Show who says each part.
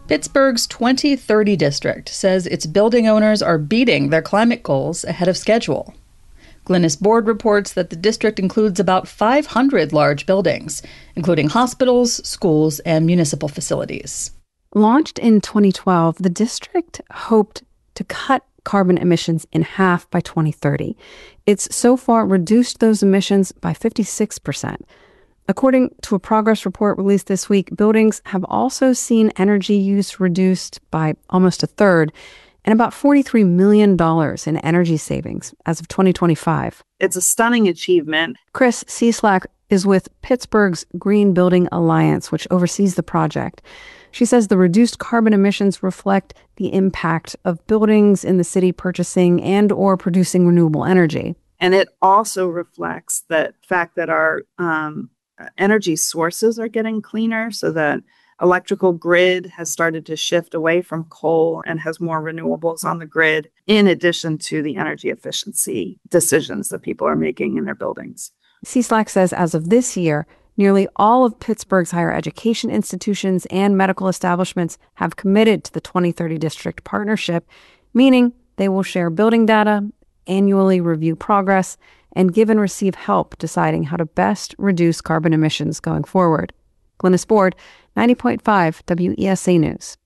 Speaker 1: Pittsburgh's 2030 district says its building owners are beating their climate goals ahead of schedule. Glynis Board reports that the district includes about 500 large buildings, including hospitals, schools, and municipal facilities.
Speaker 2: Launched in 2012, the district hoped to cut carbon emissions in half by 2030. It's so far reduced those emissions by 56%. According to a progress report released this week, buildings have also seen energy use reduced by almost a third and about $43 million in energy savings as of 2025.
Speaker 3: It's a stunning achievement.
Speaker 2: Chris Cieslak is with Pittsburgh's Green Building Alliance, which oversees the project. She says the reduced carbon emissions reflect the impact of buildings in the city purchasing and or producing renewable energy.
Speaker 3: And it also reflects the fact that our energy sources are getting cleaner, so that electrical grid has started to shift away from coal and has more renewables on the grid, in addition to the energy efficiency decisions that people are making in their buildings.
Speaker 2: Cieslak says as of this year, nearly all of Pittsburgh's higher education institutions and medical establishments have committed to the 2030 district partnership, meaning they will share building data, annually review progress, and give and receive help deciding how to best reduce carbon emissions going forward. Glynis Board, 90.5 WESA News.